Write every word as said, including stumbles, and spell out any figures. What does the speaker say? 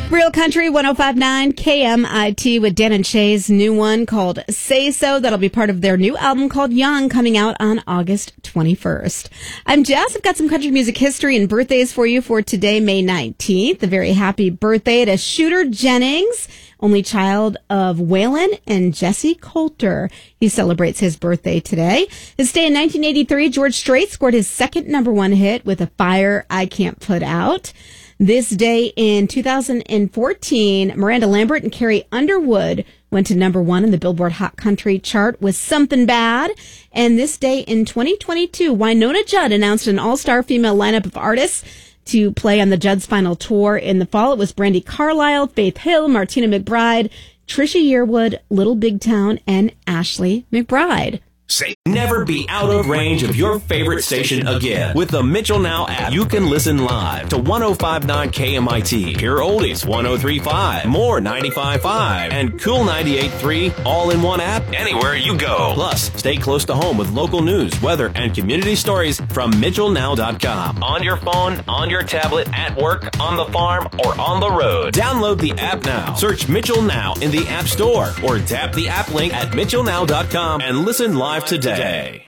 Real Country one oh five point nine K M I T with Dan and Shay's new one called Say So. That'll be part of their new album called Young, coming out on August twenty-first. I'm Jess. I've got some country music history and birthdays for you for today, May nineteenth. A very happy birthday to Shooter Jennings, only child of Waylon and Jesse Coulter. He celebrates his birthday today. This day in nineteen eighty-three, George Strait scored his second number one hit with A Fire I Can't Put Out. This day in two thousand fourteen, Miranda Lambert and Carrie Underwood went to number one in the Billboard Hot Country chart with Something Bad. And this day in twenty twenty-two, Wynonna Judd announced an all-star female lineup of artists to play on the Judd's final tour in the fall. It was Brandi Carlile, Faith Hill, Martina McBride, Trisha Yearwood, Little Big Town, and Ashley McBride. Say never be out of range of your favorite station again. With the Mitchell Now app, you can listen live to one oh five point nine K M I T, Pure Oldies one oh three point five, More ninety-five point five, and Cool ninety-eight point three, all in one app anywhere you go. Plus, stay close to home with local news, weather, and community stories from Mitchell Now dot com. On your phone, on your tablet, at work, on the farm, or on the road. Download the app now. Search Mitchell Now in the App Store or tap the app link at Mitchell Now dot com and listen live today.